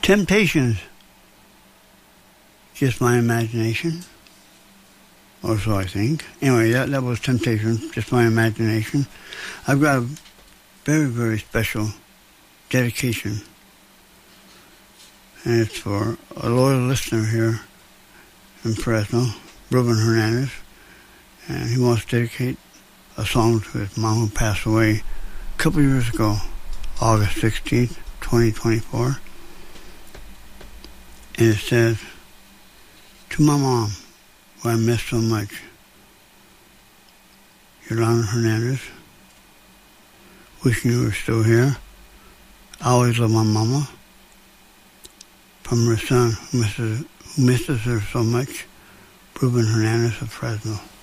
Temptations. Just my imagination. Or so I think. Anyway, that was Temptation, just my imagination. I've got a very, very special dedication. And it's for a loyal listener here in Fresno, Ruben Hernandez. And he wants to dedicate a song to his mom who passed away a couple years ago, August 16th, 2024. And it says, to my mom, who I miss so much, Yolanda Hernandez, wishing you were still here. I always love my mama. From her son, who misses her so much, Ruben Hernandez of Fresno.